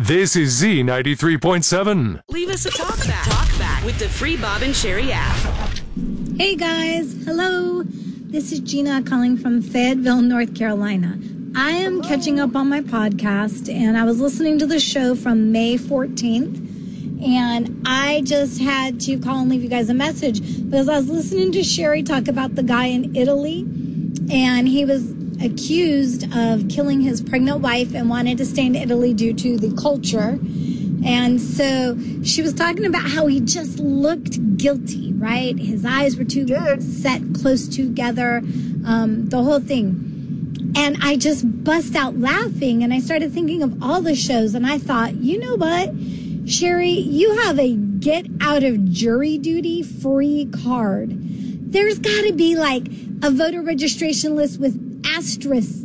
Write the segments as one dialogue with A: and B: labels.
A: This is Z93.7.
B: Leave us a talk back with the free Bob and Sherry app.
C: Hey guys, hello. This is Gina calling from Fayetteville, North Carolina. I am catching up on my podcast, and I was listening to the show from May 14th, and I just had to call and leave you guys a message because I was listening to Sherry talk about the guy in Italy, and he was accused of killing his pregnant wife and wanted to stay in Italy due to the culture. And so she was talking about how he just looked guilty, right? His eyes were too set close together, the whole thing. And I just bust out laughing, and I started thinking of all the shows, and I thought, you know what, Sherry, you have a get out of jury duty free card. There's got to be like a voter registration list with asterisks,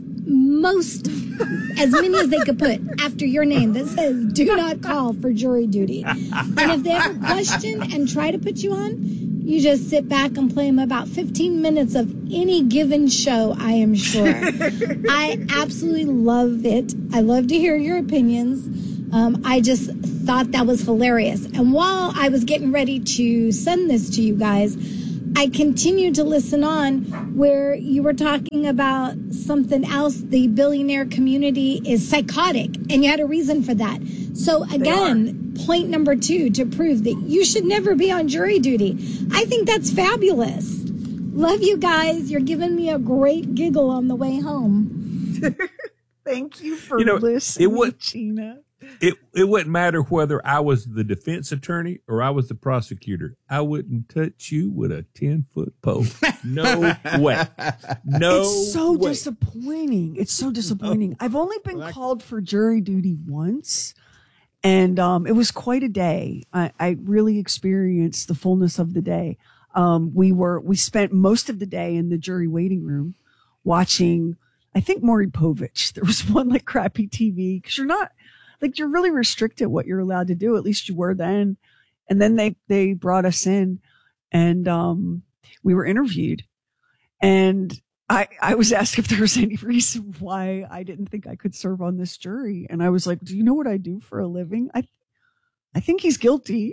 C: as many as they could put after your name that says do not call for jury duty. And if they ever question and try to put you on, you just sit back and play them about 15 minutes of any given show, I am sure. I absolutely love it. I love to hear your opinions. I just thought that was hilarious. And while I was getting ready to send this to you guys, I continued to listen on where you were talking about something else. The billionaire community is psychotic, and you had a reason for that. So again, point number 2 to prove that you should never be on jury duty. I think that's fabulous. Love you guys. You're giving me a great giggle on the way home.
D: Thank you for listening, Gina.
E: It wouldn't matter whether I was the defense attorney or I was the prosecutor. I wouldn't touch you with a 10-foot pole. No way. No
D: It's so
E: way.
D: disappointing. It's so disappointing. I've only been called for jury duty once, and it was quite a day. I really experienced the fullness of the day. We spent most of the day in the jury waiting room watching, I think, Maury Povich. There was one like crappy TV because you're really restricted what you're allowed to do. At least you were then. And then they brought us in, and we were interviewed. And I was asked if there was any reason why I didn't think I could serve on this jury. And I was like, do you know what I do for a living? I think he's guilty.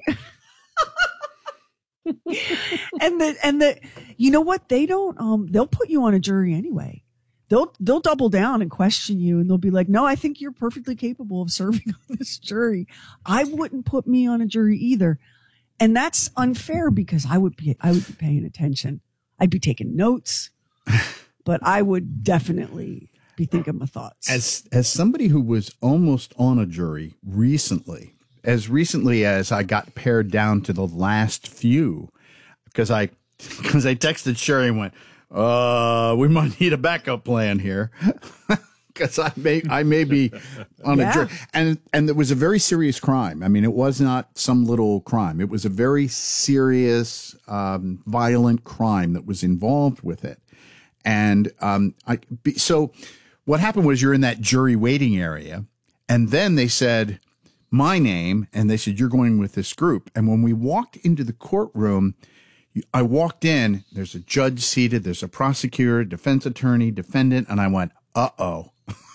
D: and you know what? They don't, they'll put you on a jury anyway. They'll double down and question you, and they'll be like, no, I think you're perfectly capable of serving on this jury. I wouldn't put me on a jury either. And that's unfair because I would be paying attention. I'd be taking notes, but I would definitely be thinking my thoughts.
F: As somebody who was almost on a jury recently as I got pared down to the last few, because I texted Sherry and went, we might need a backup plan here because I may be on a jury. And it was a very serious crime. I mean, it was not some little crime. It was a very serious, violent crime that was involved with it. And, so what happened was you're in that jury waiting area, and then they said my name, and they said, you're going with this group. And when we walked into the courtroom, I walked in, there's a judge seated, there's a prosecutor, defense attorney, defendant, and I went, uh-oh.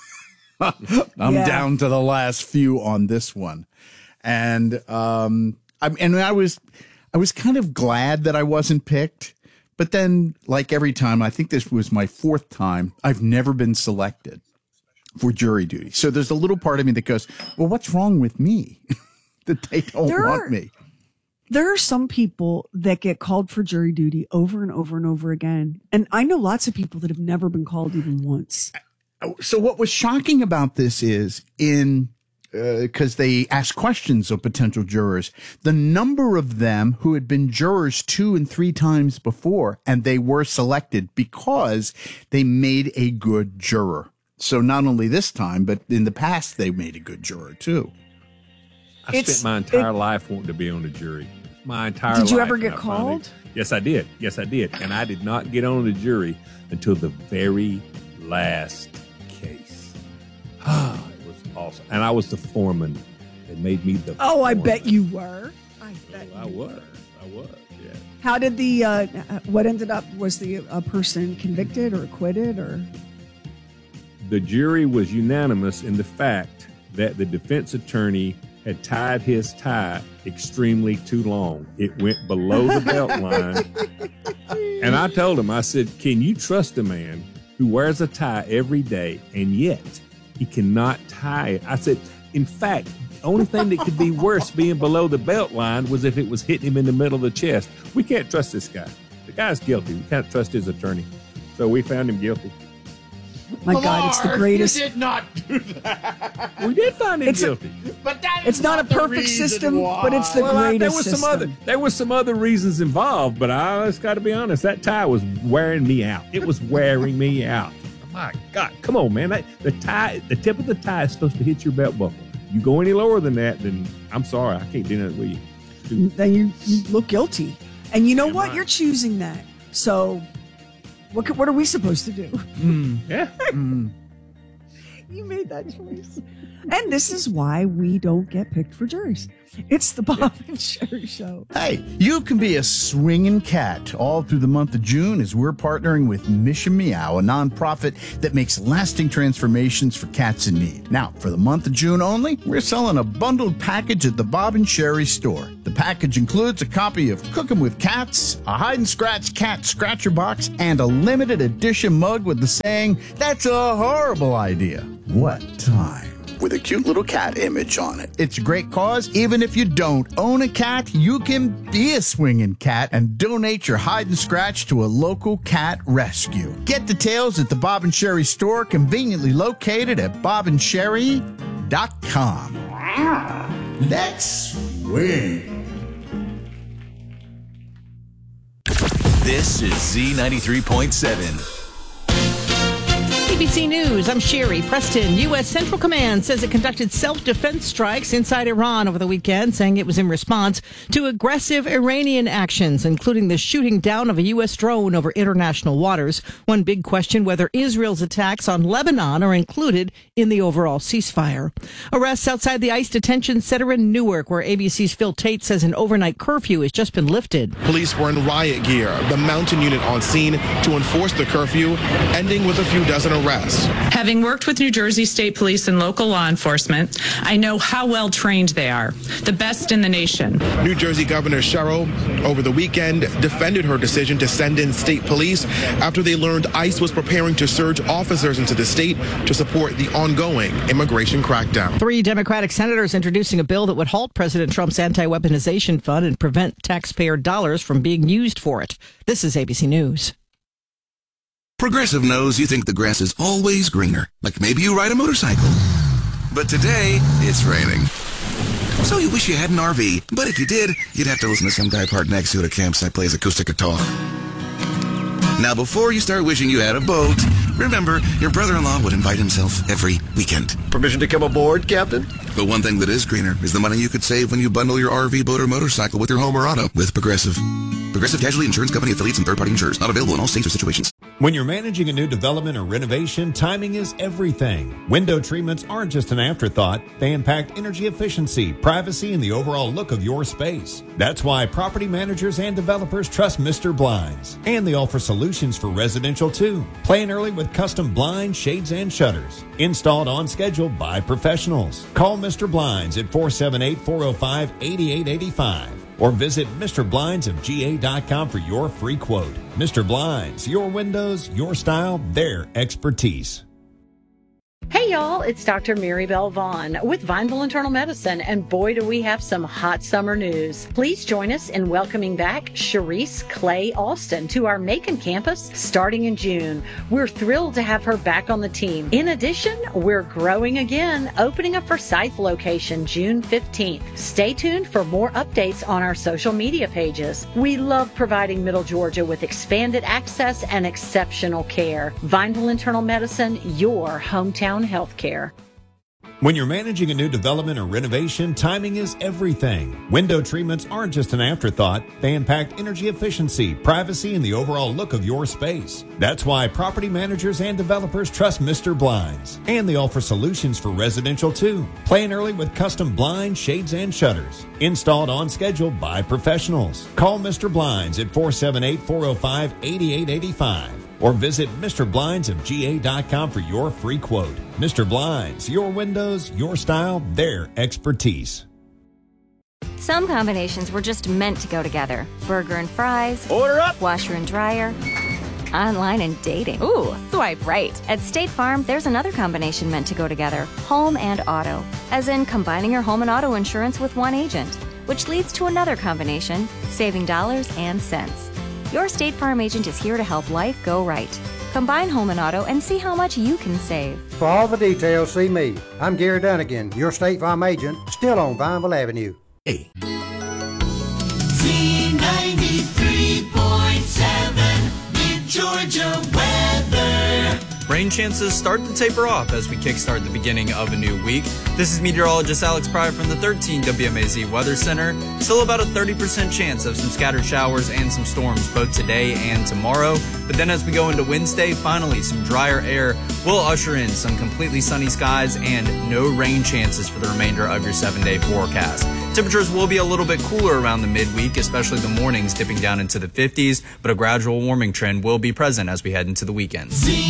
F: I'm down to the last few on this one. And I was kind of glad that I wasn't picked. But then, like every time, I think this was my 4th time, I've never been selected for jury duty. So there's a little part of me that goes, well, what's wrong with me that they don't want me?
D: There are some people that get called for jury duty over and over and over again. And I know lots of people that have never been called even once.
F: So what was shocking about this is because they asked questions of potential jurors, the number of them who had been jurors 2 and 3 times before, and they were selected because they made a good juror. So not only this time, but in the past, they made a good juror too.
E: I spent my entire life wanting to be on a jury. My entire life.
D: Did you ever get called?
E: Yes, I did. And I did not get on the jury until the very last case. It was awesome. And I was the foreman. They made me the foreman.
D: I bet you were.
E: I was, yeah.
D: How did what ended up, was the person convicted or acquitted or?
E: The jury was unanimous in the fact that the defense attorney had tied his tie extremely too long. It went below the belt line. And I told him, I said, can you trust a man who wears a tie every day and yet he cannot tie it? I said, in fact, the only thing that could be worse being below the belt line was if it was hitting him in the middle of the chest. We can't trust this guy. The guy's guilty. We can't trust his attorney. So we found him guilty.
D: My God, it's the greatest.
F: You did not do that.
E: We did find him guilty.
F: But that
D: It's not a
F: the
D: perfect
F: reason
D: system,
F: why.
D: but it's the greatest system.
E: There was some other reasons involved, but I just got to be honest. That tie was wearing me out. It was wearing me out. My God, come on, man! The tip of the tie is supposed to hit your belt buckle. You go any lower than that, then I'm sorry, I can't do nothing with you.
D: Then you look guilty, and you know what?
E: right.
D: You're choosing that. So, what are we supposed to do?
E: Yeah.
D: You made that choice. And this is why we don't get picked for juries. It's the Bob and Sherry Show.
F: Hey, you can be a swinging cat all through the month of June as we're partnering with Mission Meow, a nonprofit that makes lasting transformations for cats in need. Now, for the month of June only, we're selling a bundled package at the Bob and Sherry store. The package includes a copy of Cooking with Cats, a hide and scratch cat scratcher box, and a limited edition mug with the saying, "That's a horrible idea." What time? With a cute little cat image on it. It's a great cause. Even if you don't own a cat, you can be a swinging cat and donate your hide and scratch to a local cat rescue. Get details at the Bob and Sherry store, conveniently located at bobandsherry.com. Let's swing.
G: This is Z93.7.
H: ABC News, I'm Sherry Preston. U.S. Central Command says it conducted self-defense strikes inside Iran over the weekend, saying it was in response to aggressive Iranian actions, including the shooting down of a U.S. drone over international waters. One big question, whether Israel's attacks on Lebanon are included in the overall ceasefire. Arrests outside the ICE detention center in Newark, where ABC's Phil Tate says an overnight curfew has just been lifted.
I: Police were in riot gear, the mountain unit on scene to enforce the curfew, ending with a few dozen arrests.
J: Having worked with New Jersey State Police and local law enforcement, I know how well trained they are, the best in the nation.
I: New Jersey Governor Sherrill, over the weekend, defended her decision to send in state police after they learned ICE was preparing to surge officers into the state to support the ongoing immigration crackdown.
H: 3 Democratic senators introducing a bill that would halt President Trump's anti-weaponization fund and prevent taxpayer dollars from being used for it. This is ABC News.
G: Progressive knows you think the grass is always greener, like maybe you ride a motorcycle. But today, it's raining. So you wish you had an RV, but if you did, you'd have to listen to some guy parked next to you at a campsite plays acoustic guitar. Now, before you start wishing you had a boat, remember, your brother-in-law would invite himself every weekend.
K: Permission to come aboard, Captain?
G: But one thing that is greener is the money you could save when you bundle your RV, boat, or motorcycle with your home or auto with Progressive. Progressive Casualty Insurance Company affiliates and third-party insurers. Not available in all states or situations.
L: When you're managing a new development or renovation, timing is everything. Window treatments aren't just an afterthought. They impact energy efficiency, privacy, and the overall look of your space. That's why property managers and developers trust Mr. Blinds. And they offer solutions for residential too. Plan early with custom blinds, shades, and shutters. Installed on schedule by professionals. Call Mr. Blinds at 478-405-8885. Or visit MrBlindsofGA.com for your free quote. Mr. Blinds, your windows, your style, their expertise.
M: Hey y'all, it's Dr. Maribel Vaughn with Vineville Internal Medicine, and boy do we have some hot summer news. Please join us in welcoming back Sharice Clay Alston to our Macon campus starting in June. We're thrilled to have her back on the team. In addition, we're growing again, opening a Forsyth location June 15th. Stay tuned for more updates on our social media pages. We love providing Middle Georgia with expanded access and exceptional care. Vineville Internal Medicine, your hometown healthcare.
L: When you're managing a new development or renovation, timing is everything. Window treatments aren't just an afterthought. They impact energy efficiency, privacy, and the overall look of your space. That's why property managers and developers trust Mr. Blinds. And they offer solutions for residential too. Plan early with custom blinds, shades, and shutters. Installed on schedule by professionals. Call Mr. Blinds at 478-405-8885. or visit MrBlindsofGA.com for your free quote. Mr. Blinds, your windows, your style, their expertise.
N: Some combinations were just meant to go together. Burger and fries.
K: Order up.
N: Washer and dryer. Online and dating.
O: Ooh, swipe right.
N: At State Farm, there's another combination meant to go together. Home and auto. As in combining your home and auto insurance with one agent. Which leads to another combination, saving dollars and cents. Your State Farm agent is here to help life go right. Combine home and auto and see how much you can save.
P: For all the details, see me. I'm Gary Dunnigan, your State Farm agent, still on Vineville Avenue.
Q: Hey. Z93.7 Mid-Georgia weather.
R: Rain chances start to taper off as we kickstart the beginning of a new week. This is meteorologist Alex Pryor from the 13 WMAZ Weather Center. Still about a 30% chance of some scattered showers and some storms both today and tomorrow. But then as we go into Wednesday, finally some drier air will usher in some completely sunny skies and no rain chances for the remainder of your 7-day forecast. Temperatures will be a little bit cooler around the midweek, especially the mornings dipping down into the 50s, but a gradual warming trend will be present as we head into the weekend.